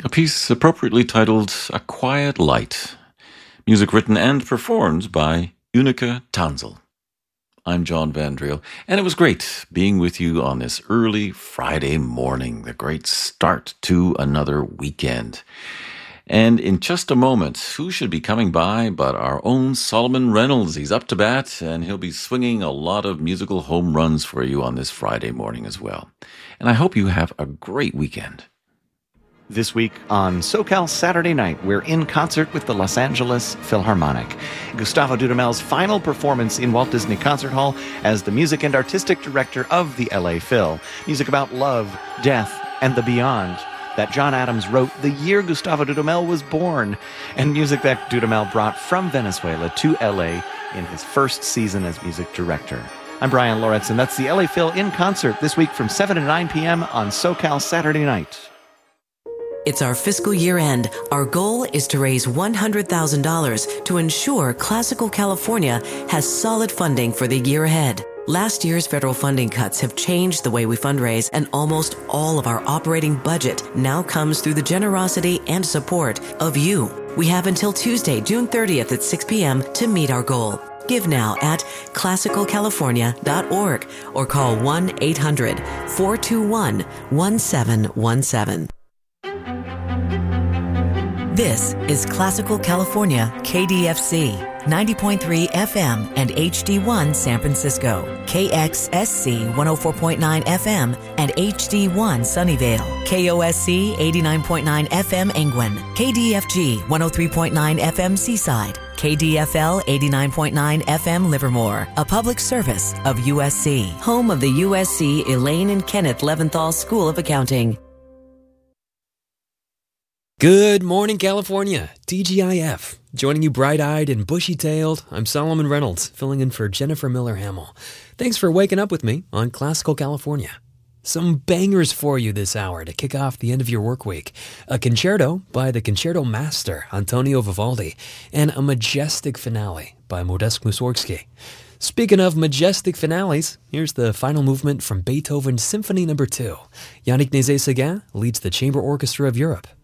A piece appropriately titled A Quiet Light. Music written and performed by Unica Tanzel. I'm John Vandriel, and it was great being with you on this early Friday morning, the great start to another weekend. And in just a moment, who should be coming by but our own Solomon Reynolds. He's up to bat, and he'll be swinging a lot of musical home runs for you on this Friday morning as well. And I hope you have a great weekend. This week on SoCal Saturday Night, we're in concert with the Los Angeles Philharmonic. Gustavo Dudamel's final performance in Walt Disney Concert Hall as the music and artistic director of the LA Phil. Music about love, death, and the beyond that John Adams wrote the year Gustavo Dudamel was born, and music that Dudamel brought from Venezuela to LA in his first season as music director. I'm Brian Loritz, and that's the LA Phil in concert this week from 7 to 9 p.m. on SoCal Saturday Night. It's our fiscal year end. Our goal is to raise $100,000 to ensure Classical California has solid funding for the year ahead. Last year's federal funding cuts have changed the way we fundraise, and almost all of our operating budget now comes through the generosity and support of you. We have until Tuesday, June 30th at 6 p.m. to meet our goal. Give now at classicalcalifornia.org or call 1-800-421-1717. This is Classical California, KDFC, 90.3 FM and HD1 San Francisco, KXSC 104.9 FM and HD1 Sunnyvale, KOSC 89.9 FM Angwin, KDFG 103.9 FM Seaside, KDFL 89.9 FM Livermore, a public service of USC, home of the USC Elaine and Kenneth Leventhal School of Accounting. Good morning, California. TGIF. Joining you bright-eyed and bushy-tailed, I'm Solomon Reynolds, filling in for Jennifer Miller-Hamill. Thanks for waking up with me on Classical California. Some bangers for you this hour to kick off the end of your work week. A concerto by the concerto master, Antonio Vivaldi, and a majestic finale by Modest Mussorgsky. Speaking of majestic finales, here's the final movement from Beethoven's Symphony No. 2. Yannick Nézet-Séguin leads the Chamber Orchestra of Europe.